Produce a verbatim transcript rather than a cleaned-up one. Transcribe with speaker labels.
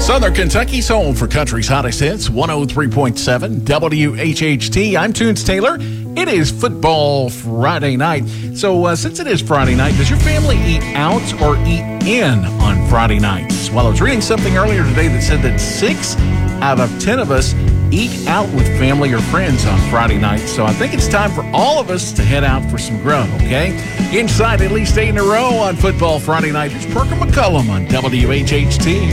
Speaker 1: Southern Kentucky's home for country's hottest hits, one oh three point seven W H H T. I'm Tunes Taylor. It is Football Friday night. So uh, since it is Friday night, does your family eat out or eat in on Friday nights? Well, I was reading something earlier today that said that six out of ten of us eat out with family or friends on Friday nights. So I think it's time for all of us to head out for some grub, okay? Inside at least eight in a row on Football Friday night. There's Parker McCullum on W H H T.